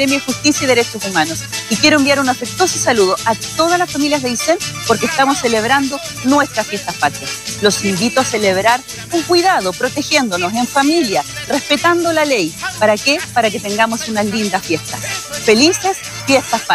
Premio Justicia y Derechos Humanos. Y quiero enviar un afectuoso saludo a todas las familias de Aysén porque estamos celebrando nuestras fiestas patrias. Los invito a celebrar con cuidado, protegiéndonos en familia, respetando la ley. ¿Para qué? Para que tengamos unas lindas fiestas. Felices fiestas patrias.